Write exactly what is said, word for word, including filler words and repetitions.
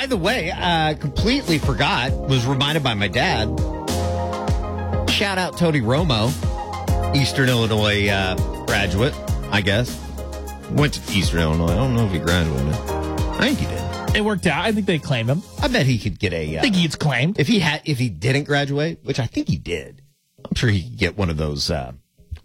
the way, uh, completely forgot, was reminded by my dad. Shout out Tony Romo, Eastern Illinois uh, graduate, I guess. Went to Eastern Illinois. I don't know if he graduated. I think he did. It worked out. I think they claimed him. I bet he could get a. Uh, I think he gets claimed. If he had, if he didn't graduate, which I think he did, I'm sure he could get one of those uh,